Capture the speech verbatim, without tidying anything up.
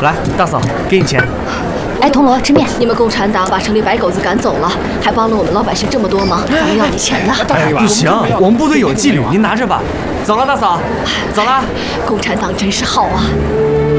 来，大嫂，给你钱。 哎，铜锣吃面。 你们共产党把城里白狗子赶走了，还帮了我们老百姓这么多忙，咱们要你钱呢。 哎，不行，我们部队有纪律，您拿着吧。走了，大嫂，走了。 共产党真是好啊！